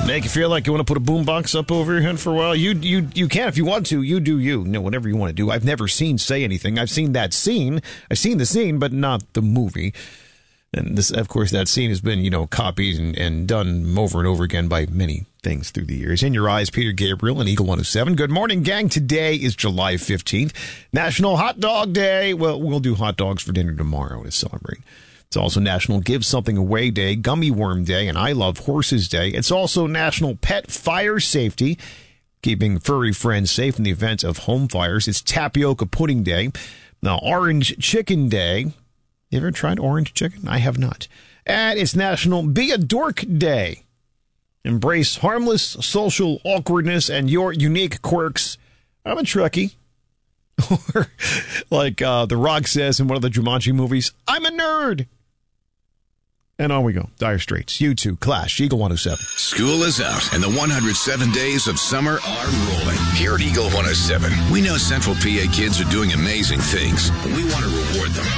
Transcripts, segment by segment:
Make you feel like you want to put a boombox up over your head for a while? You can if you want to. You do you. No, whatever you want to do. I've never seen Say Anything. I've seen that scene. I've seen the scene, but not the movie. And this, of course, that scene has been, copied and done over and over again by many things through the years. In Your Eyes, Peter Gabriel and Eagle 107. Good morning, gang. Today is July 15th, National Hot Dog Day. Well, we'll do hot dogs for dinner tomorrow to celebrate. It's also National Give Something Away Day, Gummy Worm Day, and I Love Horses Day. It's also National Pet Fire Safety, keeping furry friends safe in the event of home fires. It's Tapioca Pudding Day. Now, Orange Chicken Day. You ever tried orange chicken? I have not. And it's National Be a Dork Day. Embrace harmless social awkwardness and your unique quirks. I'm a Trekkie. Or like The Rock says in one of the Jumanji movies, I'm a nerd. And on we go. Dire Straits, U2, Clash, Eagle 107. School is out, and the 107 days of summer are rolling. Here at Eagle 107, we know Central PA kids are doing amazing things, and we want to reward them.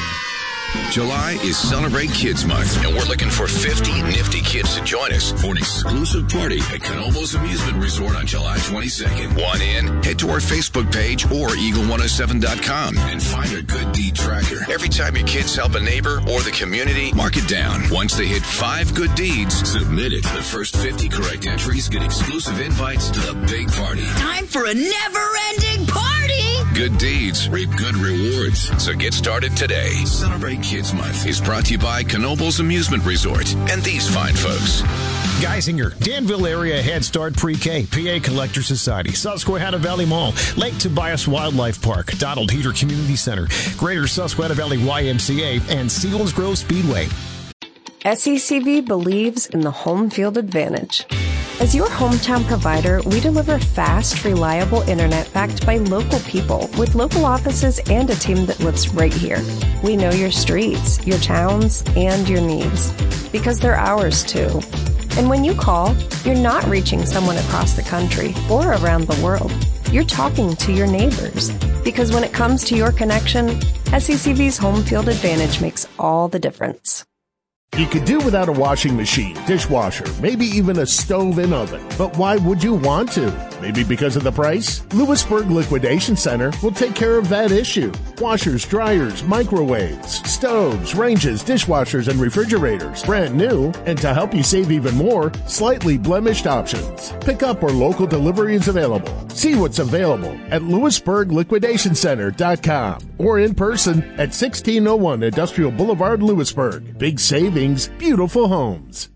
July is Celebrate Kids Month, and we're looking for 50 nifty kids to join us for an exclusive party at Knoebels Amusement Resort on July 22nd. Want in? Head to our Facebook page or eagle107.com and find a good deed tracker. Every time your kids help a neighbor or the community, mark it down. Once they hit 5 good deeds, submit it. The first 50 correct entries get exclusive invites to the big party. Time for a never-ending party! Good deeds reap good rewards. So get started today. Celebrate Kids Month is brought to you by Knoebels Amusement Resort and these fine folks. Geisinger, Danville Area Head Start Pre-K, PA Collector Society, Susquehanna Valley Mall, Lake Tobias Wildlife Park, Donald Heater Community Center, Greater Susquehanna Valley YMCA, and Selinsgrove Speedway. SECV believes in the home field advantage. As your hometown provider, we deliver fast, reliable internet backed by local people with local offices and a team that lives right here. We know your streets, your towns, and your needs because they're ours too. And when you call, you're not reaching someone across the country or around the world. You're talking to your neighbors because when it comes to your connection, SECV's home field advantage makes all the difference. You could do without a washing machine, dishwasher, maybe even a stove and oven. But why would you want to? Maybe because of the price? Lewisburg Liquidation Center will take care of that issue. Washers, dryers, microwaves, stoves, ranges, dishwashers, and refrigerators. Brand new, and to help you save even more, slightly blemished options. Pick up or local delivery is available. See what's available at LewisburgLiquidationCenter.com or in person at 1601 Industrial Boulevard, Lewisburg. Big savings, beautiful homes.